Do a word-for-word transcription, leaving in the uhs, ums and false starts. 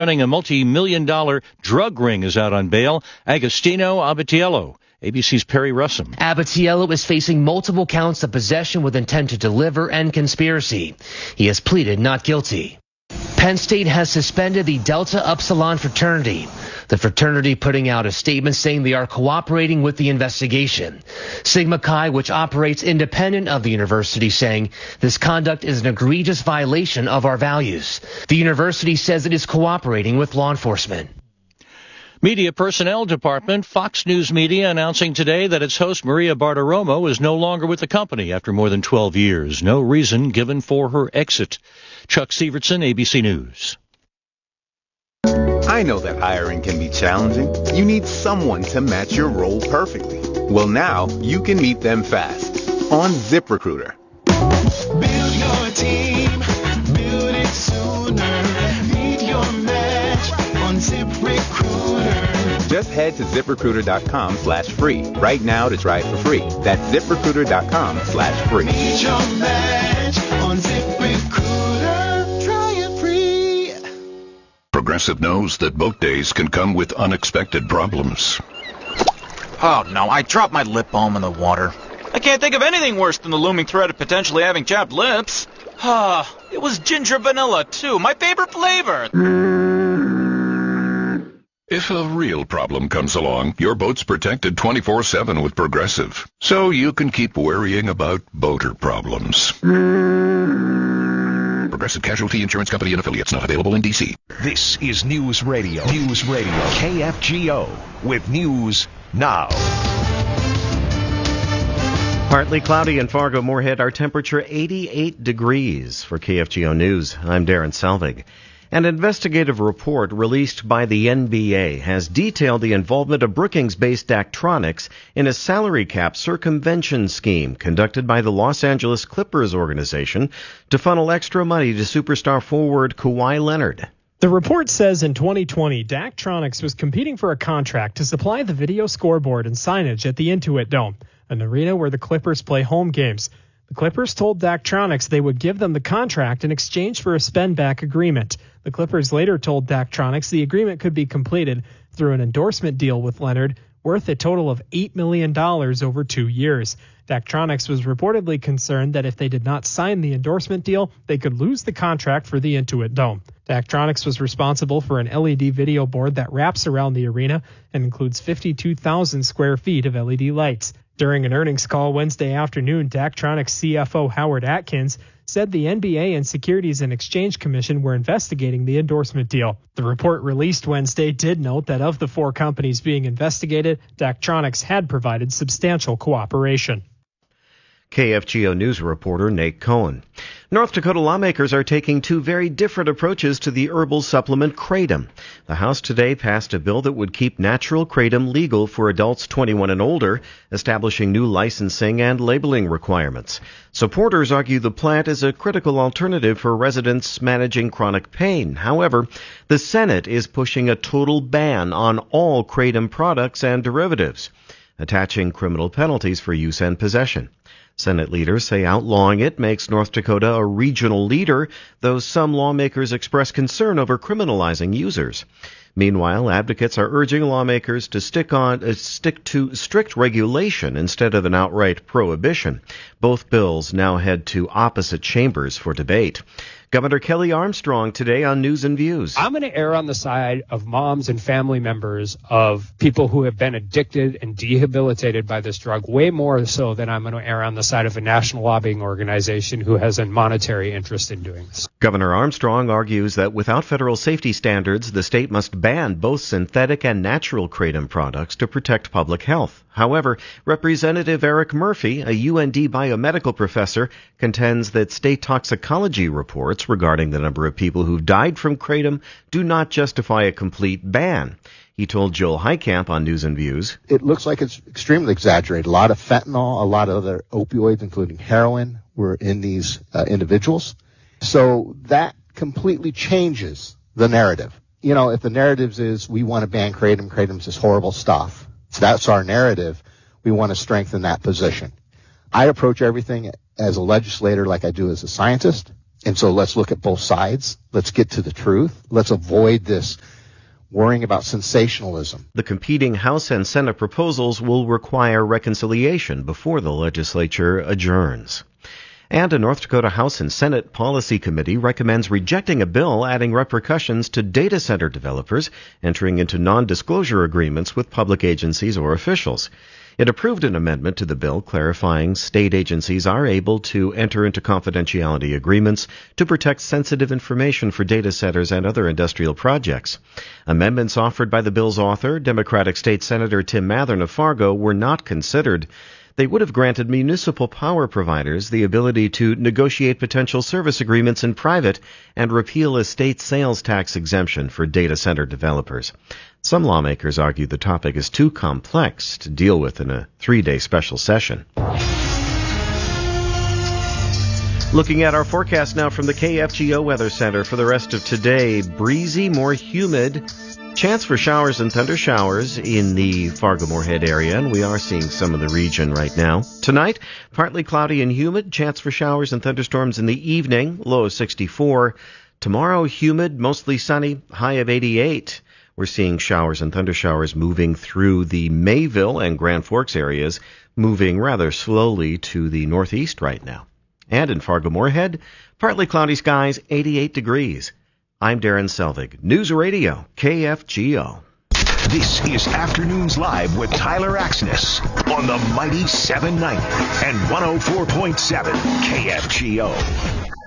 running a multi-million dollar drug ring is out on bail. Agostino Abatiello. A B C's Perry Russum. Abatiello is facing multiple counts of possession with intent to deliver and conspiracy. He has pleaded not guilty. Penn State has suspended the Delta Upsilon fraternity. The fraternity putting out a statement saying they are cooperating with the investigation. Sigma Chi, which operates independent of the university, saying this conduct is an egregious violation of our values. The university says it is cooperating with law enforcement. Media Personnel Department, Fox News Media, announcing today that its host Maria Bartiromo is no longer with the company after more than twelve years. No reason given for her exit. Chuck Severson, A B C News. I know that hiring can be challenging. You need someone to match your role perfectly. Well, now you can meet them fast on ZipRecruiter. Build your team, build it sooner. Meet your match on ZipRecruiter. Just head to ZipRecruiter.com slash free right now to try it for free. That's ZipRecruiter.com slash free. Meet your match on ZipRecruiter. Try it free. Progressive knows that boat days can come with unexpected problems. Oh, no, I dropped my lip balm in the water. I can't think of anything worse than the looming threat of potentially having chapped lips. Ah, it was ginger vanilla, too, my favorite flavor. If a real problem comes along, your boat's protected twenty-four seven with Progressive, so you can keep worrying about boater problems. Progressive Casualty Insurance Company and affiliates, not available in D C. This is News Radio. News Radio. K F G O with News Now. Partly cloudy in Fargo-Moorhead. Our temperature eighty-eight degrees. For K F G O News, I'm Darren Selvig. An investigative report released by the N B A has detailed the involvement of Brookings-based Daktronics in a salary cap circumvention scheme conducted by the Los Angeles Clippers organization to funnel extra money to superstar forward Kawhi Leonard. The report says in twenty twenty, Daktronics was competing for a contract to supply the video scoreboard and signage at the Intuit Dome, an arena where the Clippers play home games. The Clippers told Daktronics they would give them the contract in exchange for a spend-back agreement. The Clippers later told Daktronics the agreement could be completed through an endorsement deal with Leonard worth a total of eight million dollars over two years. Daktronics was reportedly concerned that if they did not sign the endorsement deal, they could lose the contract for the Intuit Dome. Daktronics was responsible for an L E D video board that wraps around the arena and includes fifty-two thousand square feet of L E D lights. During an earnings call Wednesday afternoon, Daktronics C F O Howard Atkins said the N B A and Securities and Exchange Commission were investigating the endorsement deal. The report released Wednesday did note that of the four companies being investigated, Daktronics had provided substantial cooperation. K F G O News reporter Nate Cohen. North Dakota lawmakers are taking two very different approaches to the herbal supplement Kratom. The House today passed a bill that would keep natural Kratom legal for adults twenty-one and older, establishing new licensing and labeling requirements. Supporters argue the plant is a critical alternative for residents managing chronic pain. However, the Senate is pushing a total ban on all Kratom products and derivatives, attaching criminal penalties for use and possession. Senate leaders say outlawing it makes North Dakota a regional leader, though some lawmakers express concern over criminalizing users. Meanwhile, advocates are urging lawmakers to stick on uh, stick to strict regulation instead of an outright prohibition. Both bills now head to opposite chambers for debate. Governor Kelly Armstrong today on News and Views. I'm going to err on the side of moms and family members of people who have been addicted and rehabilitated by this drug, way more so than I'm going to err on the side of a national lobbying organization who has a monetary interest in doing this. Governor Armstrong argues that without federal safety standards, the state must ban both synthetic and natural Kratom products to protect public health. However, Representative Eric Murphy, a U N D biomedical professor, contends that state toxicology reports regarding the number of people who've died from Kratom do not justify a complete ban. He told Joel Heitkamp on News and Views, "It looks like it's extremely exaggerated. A lot of fentanyl, a lot of other opioids, including heroin, were in these uh, individuals. So that completely changes the narrative. You know, if the narrative is we want to ban Kratom, Kratom's this horrible stuff. So that's our narrative. We want to strengthen that position. I approach everything as a legislator like I do as a scientist. And so let's look at both sides. Let's get to the truth. Let's avoid this worrying about sensationalism. The competing House and Senate proposals will require reconciliation before the legislature adjourns. And a North Dakota House and Senate Policy Committee recommends rejecting a bill adding repercussions to data center developers entering into non-disclosure agreements with public agencies or officials. It approved an amendment to the bill clarifying state agencies are able to enter into confidentiality agreements to protect sensitive information for data centers and other industrial projects. Amendments offered by the bill's author, Democratic State Senator Tim Mathern of Fargo, were not considered. They would have granted municipal power providers the ability to negotiate potential service agreements in private and repeal a state sales tax exemption for data center developers. Some lawmakers argue the topic is too complex to deal with in a three-day special session. Looking at our forecast now from the K F G O Weather Center for the rest of today. Breezy, more humid. Chance for showers and thunder showers in the Fargo-Moorhead area, and we are seeing some of the region right now. Tonight, partly cloudy and humid. Chance for showers and thunderstorms in the evening, low of sixty-four. Tomorrow, humid, mostly sunny, high of eighty-eight. We're seeing showers and thunder showers moving through the Mayville and Grand Forks areas, moving rather slowly to the northeast right now. And in Fargo-Moorhead, partly cloudy skies, eighty-eight degrees. I'm Darren Selvig, News Radio, K F G O. This is Afternoons Live with Tyler Axness on the mighty seven ninety and one oh four point seven K F G O.